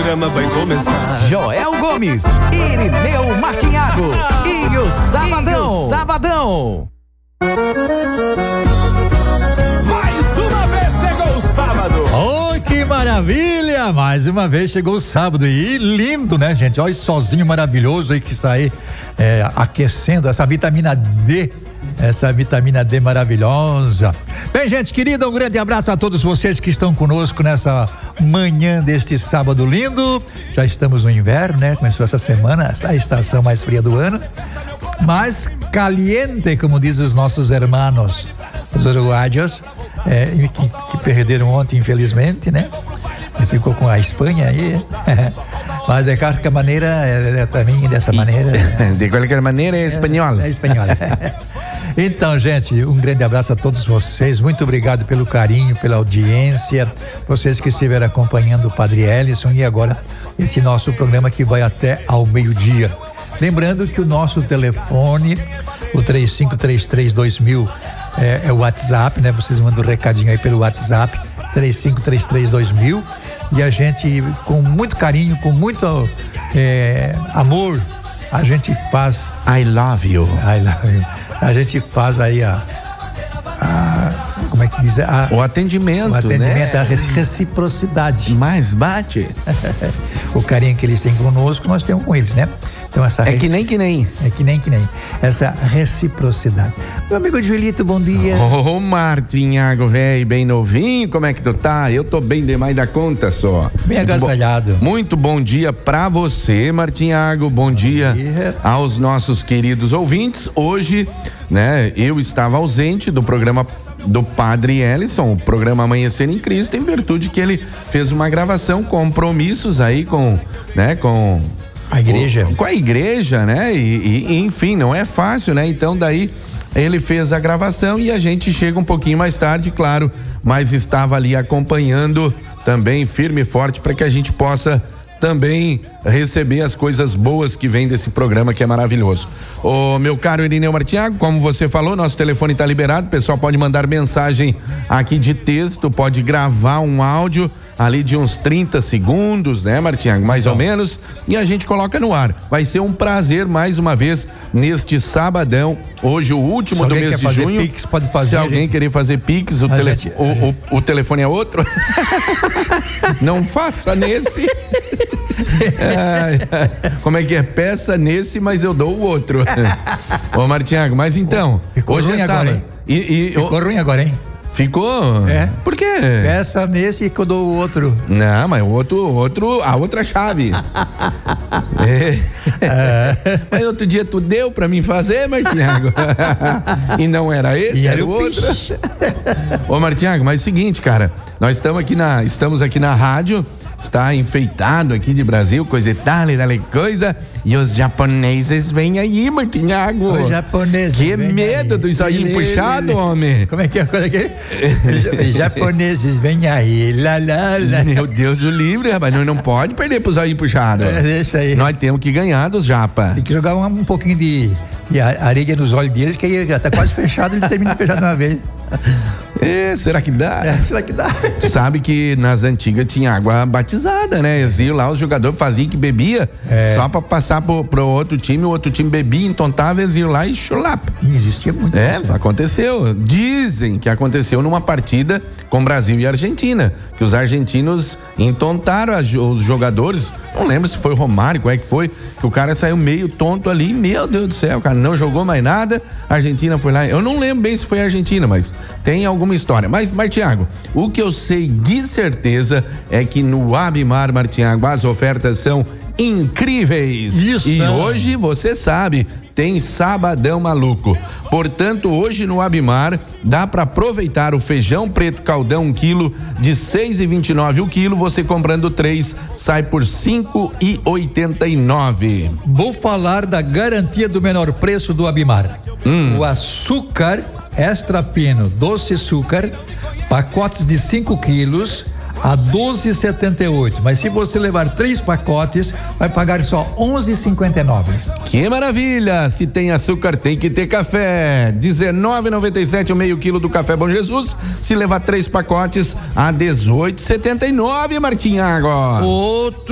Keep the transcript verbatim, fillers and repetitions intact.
programa vai começar. Joel Gomes, Irineu Martinhago e o Sabadão. E o Sabadão. Mais uma vez chegou o sábado. Oh, que maravilha! Mais uma vez chegou o sábado e lindo, né, gente? Olha esse solzinho maravilhoso aí que está aí é, aquecendo essa vitamina D. Essa vitamina D maravilhosa. Bem, gente querida, um grande abraço a todos vocês que estão conosco nessa manhã deste sábado lindo. Já estamos no inverno, né? Começou essa semana, a estação mais fria do ano. Mas caliente, como dizem os nossos hermanos, os uruguaios, é, que, que perderam ontem, infelizmente, né? E ficou com a Espanha aí. Mas de qualquer maneira, é, é, também dessa maneira. De qualquer maneira é espanhola. É, é espanhola. Então, gente, um grande abraço a todos vocês. Muito obrigado pelo carinho, pela audiência. Vocês que estiveram acompanhando o Padre Ellison e agora esse nosso programa que vai até ao meio-dia. Lembrando que o nosso telefone, o três cinco três três dois mil, é, é o WhatsApp, né? Vocês mandam um recadinho aí pelo WhatsApp, três cinco três três dois mil. E a gente, com muito carinho, com muito é, amor, a gente faz. I love you. I love you. A gente faz aí a, a como é que diz? A, o atendimento, o atendimento, né? A reciprocidade. Mais bate. O carinho que eles têm conosco, nós temos com eles, né? Então essa é re... que nem que nem. É que nem que nem. Essa reciprocidade. Meu amigo Joelito, bom dia. Ô, oh, Martinhago, velho, bem novinho, como é que tu tá? Eu tô bem demais da conta só. Bem muito agasalhado. Bo... Muito bom dia pra você, Martinhago. Bom, bom dia, dia aos nossos queridos ouvintes. Hoje, né, eu estava ausente do programa do Padre Ellison, o programa Amanhecer em Cristo, em virtude que ele fez uma gravação, compromissos aí com, né, com a igreja. O, com a igreja, né? E, e enfim, não é fácil, né? Então daí ele fez a gravação e a gente chega um pouquinho mais tarde, claro, mas estava ali acompanhando também firme e forte para que a gente possa também receber as coisas boas que vem desse programa que é maravilhoso. Ô, meu caro Irineu Martinhago, como você falou, nosso telefone está liberado, o pessoal pode mandar mensagem aqui de texto, pode gravar um áudio ali de uns trinta segundos, né, Martinhago, mais então. ou menos, e a gente coloca no ar. Vai ser um prazer mais uma vez neste sabadão, hoje o último do mês de junho. Pix, pode fazer, Se alguém gente... querer fazer pix, o, tele... gente... o, o, o telefone é outro. Não faça nesse. Ai, ai. Como é que é? Peça nesse, mas eu dou o outro. Ô, Martinhago, mas então, ficou hoje ruim é agora, hein? E, e, ficou o... ruim agora, hein? Ficou? É. Por quê? Peça nesse que eu dou o outro. Não, mas o outro, outro, a outra chave. É. É. Mas outro dia tu deu pra mim fazer, Martinhago. E não era esse, e era, era o outro. Ô, Martinhago, mas é o seguinte, cara, nós estamos aqui na, estamos aqui na rádio, está enfeitado aqui de Brasil, coisa e tal, e tal coisa. E os japoneses vêm aí, Martinhago. Os japoneses. Que medo aí. Dos olhinhos puxados, homem. Como é que é? Como é que é? Os japoneses vêm aí. Lá, lá, lá. Meu Deus do livre, rapaz. Nós não pode perder pros olhinhos puxados. É, deixa aí. Nós temos que ganhar dos japa. Tem que jogar um, um pouquinho de, de areia nos olhos deles, que aí já tá quase fechado, ele termina fechado de uma vez. É, será que dá? É, será que dá? Tu sabe que nas antigas tinha água batizada, né? Eles iam lá, os jogadores faziam que bebia é. só pra passar pro, pro outro time, o outro time bebia, entontava, eles iam lá e chulapa. Existia muito. É, isso. Aconteceu. Dizem que aconteceu numa partida com Brasil e Argentina, que os argentinos entontaram a, os jogadores, não lembro se foi o Romário, qual é que foi, que o cara saiu meio tonto ali, meu Deus do céu, o cara não jogou mais nada, a Argentina foi lá, eu não lembro bem se foi a Argentina, mas tem alguma história. Mas, Martinhago, o que eu sei de certeza é que no Abimar, Martinhago, as ofertas são incríveis. Isso. E hoje, você sabe, tem sabadão maluco. Portanto, hoje no Abimar dá para aproveitar o feijão preto caldão um quilo de seis e vinte e nove o quilo. Você comprando três sai por cinco e oitenta e nove. Vou falar da garantia do menor preço do Abimar. Hum. O açúcar extra fino, doce açúcar, pacotes de cinco quilos a doze e setenta e oito, mas se você levar três pacotes vai pagar só onze e cinquenta e nove. Que maravilha! Se tem açúcar tem que ter café. dezenove e noventa e sete o meio quilo do café Bom Jesus. Se levar três pacotes a dezoito e setenta e nove, Martinhago. Outro